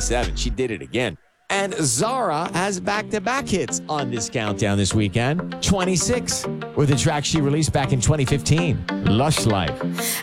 27. She did it again. And Zara has back-to-back hits on this countdown this weekend. 26 with a track she released back in 2015, Lush Life.